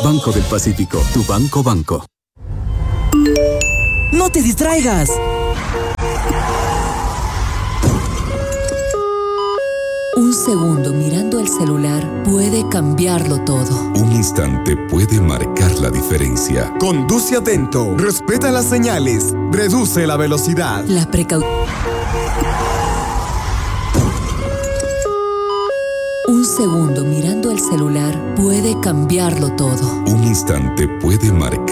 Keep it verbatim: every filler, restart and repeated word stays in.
Banco del Pacífico, tu banco banco. ¡No te distraigas! Un segundo mirando el celular puede cambiarlo todo. Un instante puede marcar la diferencia. Conduce atento, respeta las señales, reduce la velocidad. La precaución. Un segundo mirando el celular puede cambiarlo todo. Un instante puede marcar